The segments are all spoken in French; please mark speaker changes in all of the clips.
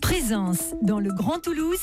Speaker 1: Présence dans le Grand Toulouse,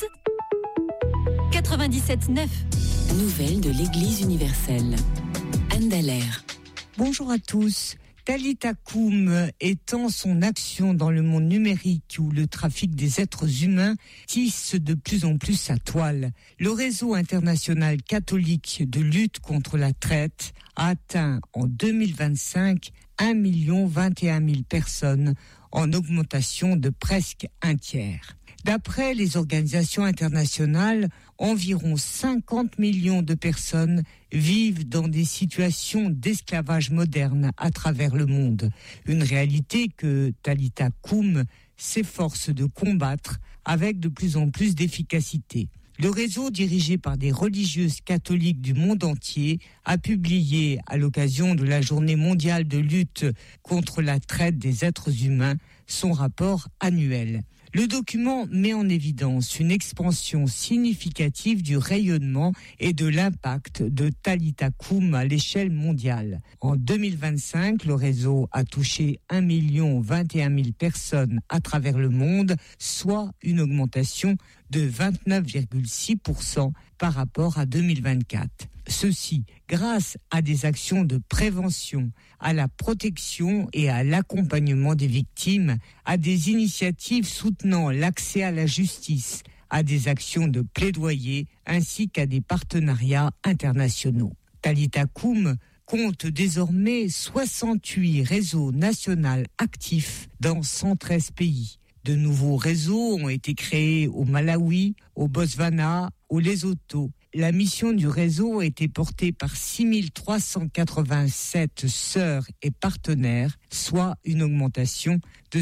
Speaker 1: 97.9.
Speaker 2: Nouvelles de l'Église universelle. Anne Dallaire.
Speaker 3: Bonjour à tous. Talitha Koum étend son action dans le monde numérique où le trafic des êtres humains tisse de plus en plus sa toile. Le réseau international catholique de lutte contre la traite a atteint en 2025 1 021 000 personnes, en augmentation de presque un tiers. D'après les organisations internationales, environ 50 millions de personnes vivent dans des situations d'esclavage moderne à travers le monde. Une réalité que Talitha Koum s'efforce de combattre avec de plus en plus d'efficacité. Le réseau, dirigé par des religieuses catholiques du monde entier, a publié, à l'occasion de la Journée mondiale de lutte contre la traite des êtres humains, son rapport annuel. Le document met en évidence une expansion significative du rayonnement et de l'impact de Talitha Koum à l'échelle mondiale. En 2025, le réseau a touché 1 021 000 personnes à travers le monde, soit une augmentation de 29,6% par rapport à 2024. Ceci grâce à des actions de prévention, à la protection et à l'accompagnement des victimes, à des initiatives soutenant l'accès à la justice, à des actions de plaidoyer ainsi qu'à des partenariats internationaux. Talitha Koum compte désormais 68 réseaux nationaux actifs dans 113 pays. De nouveaux réseaux ont été créés au Malawi, au Botswana, au Lesotho. La mission du réseau a été portée par 6 387 sœurs et partenaires, soit une augmentation de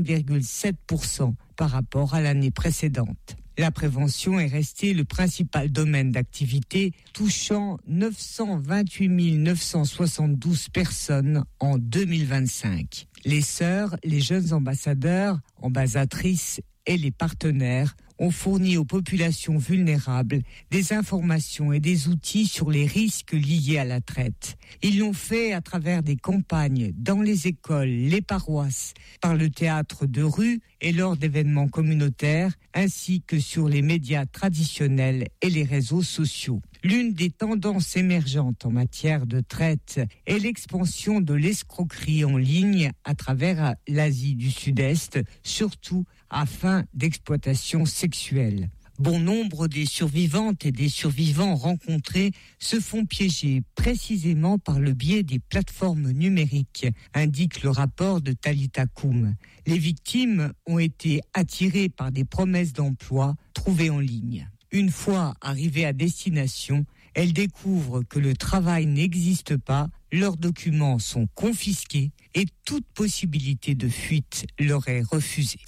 Speaker 3: 5,7% par rapport à l'année précédente. La prévention est restée le principal domaine d'activité, touchant 928 972 personnes en 2025. Les sœurs, les jeunes ambassadeurs, ambassadrices et les partenaires ont fourni aux populations vulnérables des informations et des outils sur les risques liés à la traite. Ils l'ont fait à travers des campagnes dans les écoles, les paroisses, par le théâtre de rue et lors d'événements communautaires, ainsi que sur les médias traditionnels et les réseaux sociaux. L'une des tendances émergentes en matière de traite est l'expansion de l'escroquerie en ligne à travers l'Asie du Sud-Est, surtout à fin d'exploitation sexuelle. Bon nombre des survivantes et des survivants rencontrés se font piéger précisément par le biais des plateformes numériques, indique le rapport de Talitha Koum. Les victimes ont été attirées par des promesses d'emploi trouvées en ligne. Une fois arrivées à destination, elles découvrent que le travail n'existe pas, leurs documents sont confisqués et toute possibilité de fuite leur est refusée.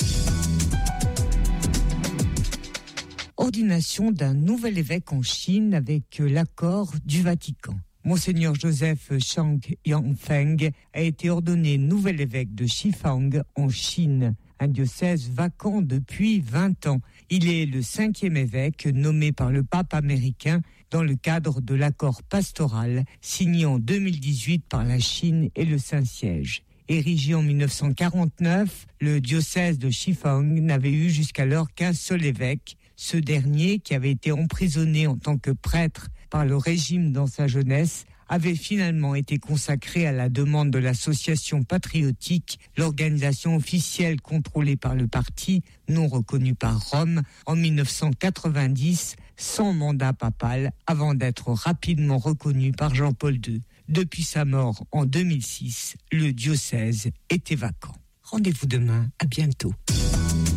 Speaker 3: Ordination d'un nouvel évêque en Chine avec l'accord du Vatican. Monseigneur Joseph Chang Yangfeng a été ordonné nouvel évêque de Shifang en Chine, un diocèse vacant depuis 20 ans. Il est le 5e évêque nommé par le pape américain dans le cadre de l'accord pastoral signé en 2018 par la Chine et le Saint-Siège. Érigé en 1949, le diocèse de Shifang n'avait eu jusqu'alors qu'un seul évêque. Ce dernier, qui avait été emprisonné en tant que prêtre par le régime dans sa jeunesse, avait finalement été consacré à la demande de l'association patriotique, l'organisation officielle contrôlée par le parti, non reconnue par Rome, en 1990, sans mandat papal, avant d'être rapidement reconnu par Jean-Paul II. Depuis sa mort en 2006, le diocèse était vacant. Rendez-vous demain, à bientôt.